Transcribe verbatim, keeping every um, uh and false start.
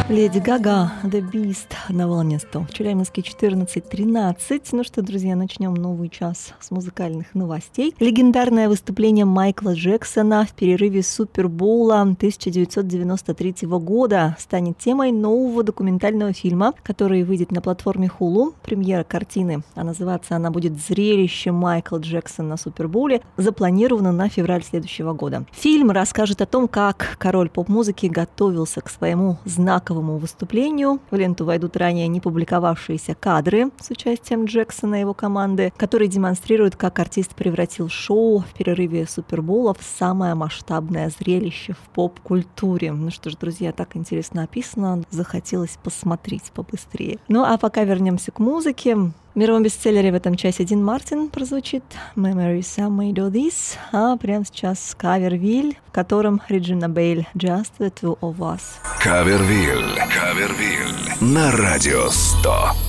Леди Гага, The Beast на волне сто. В Челябинске четырнадцать тринадцать. Ну что, друзья, начнем новый час с музыкальных новостей. Легендарное выступление Майкла Джексона в перерыве Супербоула тысяча девятьсот девяносто третьего года станет темой нового документального фильма, который выйдет на платформе Hulu. Премьера картины, а называться она будет «Зрелище Майкла Джексона на Супербоуле», запланирована на февраль следующего года. Фильм расскажет о том, как король поп-музыки готовился к своему знаковому выступлению. В ленту войдут ранее не публиковавшиеся кадры с участием Джексона и его команды, которые демонстрируют, как артист превратил шоу в перерыве Супербоула в самое масштабное зрелище в поп-культуре. Ну что ж, друзья, так интересно описано, захотелось посмотреть побыстрее. Ну а пока вернемся к музыке. В мировом бестселлере в этом часе Дин Мартин прозвучит «Memories Some May Do This», а прямо сейчас «Кавервиль», в котором Реджина Бейл «Just the Two of Us». Кавервиль, Кавервиль на Радио сто.